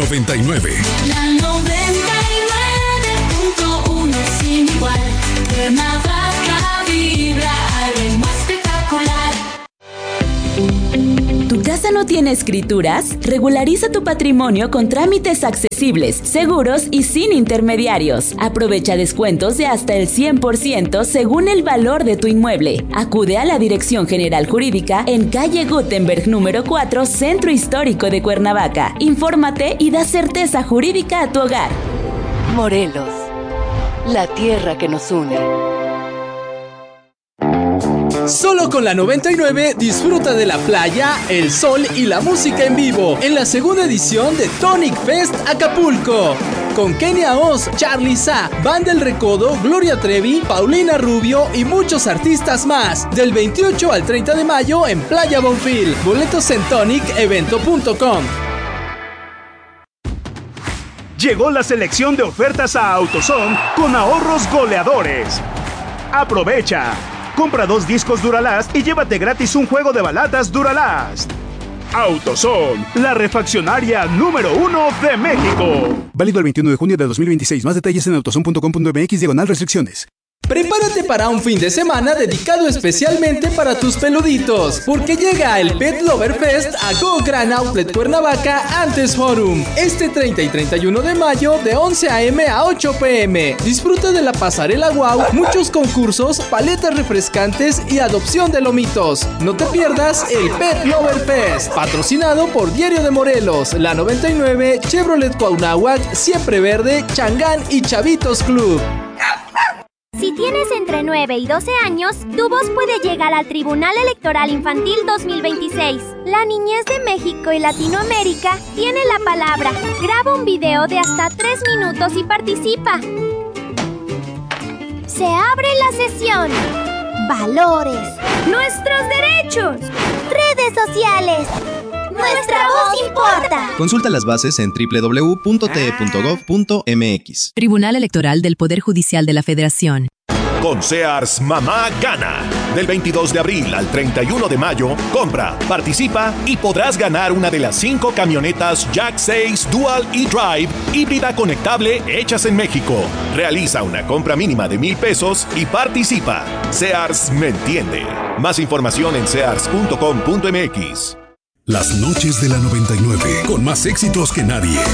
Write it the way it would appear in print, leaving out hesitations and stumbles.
99. La 99.1 sin igual. Cuernavaca vibra al ritmo espectacular. ¿Tu casa no tiene escrituras? Regulariza tu patrimonio con trámites accesibles, seguros y sin intermediarios. Aprovecha descuentos de hasta el 100% según el valor de tu inmueble. Acude a la Dirección General Jurídica en calle Gutenberg número 4, Centro Histórico de Cuernavaca. Infórmate y da certeza jurídica a tu hogar. Morelos, la tierra que nos une. Solo con la 99 disfruta de la playa, el sol y la música en vivo en la segunda edición de Tonic Fest Acapulco. Con Kenia Oz, Charly Sa, Banda El Recodo, Gloria Trevi, Paulina Rubio y muchos artistas más. Del 28 al 30 de mayo en Playa Bonfil. Boletos en tonicevento.com. Llegó la selección de ofertas a AutoZone con ahorros goleadores. Aprovecha. Compra 2 discos Duralast y llévate gratis un juego de balatas Duralast. AutoZone, la refaccionaria número 1 de México. Válido el 21 de junio de 2026. Más detalles en autozone.com.mx/restricciones. Prepárate para un fin de semana dedicado especialmente para tus peluditos, porque llega el Pet Lover Fest a Go Gran Outlet Cuernavaca Antes Forum, este 30 y 31 de mayo de 11 a.m. a 8 p.m. Disfruta de la pasarela wow, muchos concursos, paletas refrescantes y adopción de lomitos. No te pierdas el Pet Lover Fest, patrocinado por Diario de Morelos, La 99, Chevrolet Cuauhnáhuac, Siempre Verde, Changán y Chavitos Club. Si tienes entre 9 y 12 años, tu voz puede llegar al Tribunal Electoral Infantil 2026. La niñez de México y Latinoamérica tiene la palabra. Graba un video de hasta 3 minutos y participa. Se abre la sesión. Valores. Nuestros derechos. Redes sociales. Nuestra voz importa. Consulta las bases en www.te.gov.mx. Tribunal Electoral del Poder Judicial de la Federación. Con Sears, mamá gana. Del 22 de abril al 31 de mayo, compra, participa y podrás ganar una de las 5 camionetas Jack 6 Dual e-Drive híbrida conectable hechas en México. Realiza una compra mínima de $1,000 y participa. Sears me entiende. Más información en sears.com.mx. Las noches de la 99, con más éxitos que nadie.